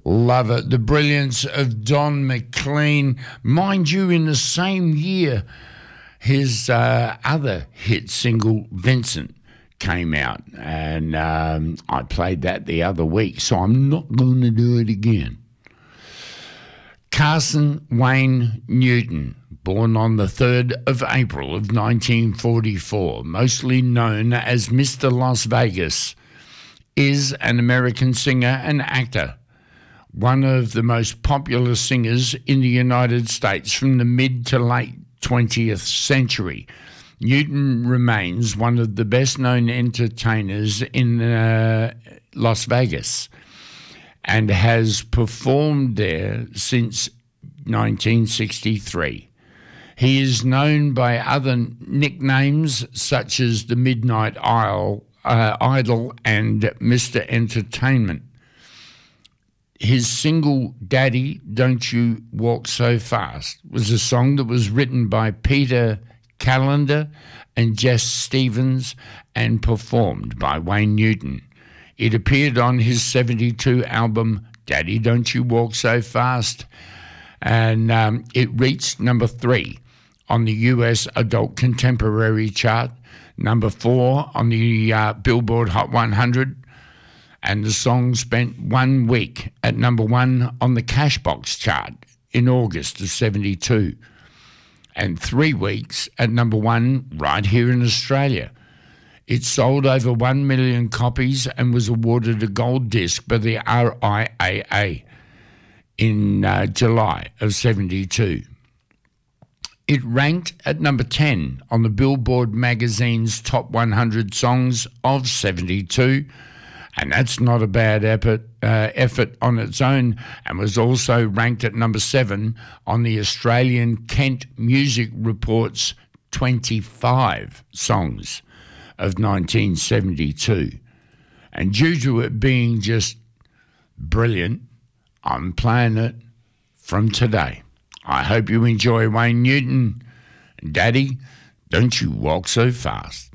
Love it. The brilliance of Don McLean. Mind you, in the same year, his other hit single, Vincent, came out. And I played that the other week, so I'm not going to do it again. Carson Wayne Newton, born on the 3rd of April of 1944, mostly known as Mr. Las Vegas, is an American singer and actor, one of the most popular singers in the United States from the mid to late 20th century. Newton remains one of the best-known entertainers in Las Vegas and has performed there since 1963. He is known by other nicknames such as the Midnight Idol and Mr. Entertainment. His single, Daddy, Don't You Walk So Fast, was a song that was written by Peter Callender and Jess Stevens and performed by Wayne Newton. It appeared on his 1972 album, Daddy, Don't You Walk So Fast, and it reached number 3 on the US Adult Contemporary chart, number 4 on the Billboard Hot 100, and the song spent 1 week at number 1 on the Cashbox chart in August of 1972, and 3 weeks at number 1 right here in Australia. It sold over 1 million copies and was awarded a gold disc by the RIAA in July of 1972. It ranked at number 10 on the Billboard magazine's Top 100 Songs of 1972, and that's not a bad effort on its own, and was also ranked at number 7 on the Australian Kent Music Report's 25 Songs of 1972. And due to it being just brilliant, I'm playing it from today. I hope you enjoy Wayne Newton. Daddy, Don't You Walk So Fast.